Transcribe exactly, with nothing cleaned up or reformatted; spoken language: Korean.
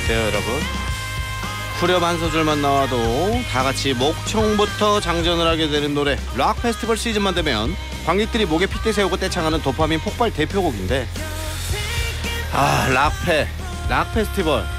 어때요, 여러분? 후렴 한 소절만 나와도 다 같이 목청부터 장전을 하게 되는 노래. 락 페스티벌 시즌만 되면 관객들이 목에 핏대 세우고 떼창하는 도파민 폭발 대표곡인데, 아, 락페, 락 페스티벌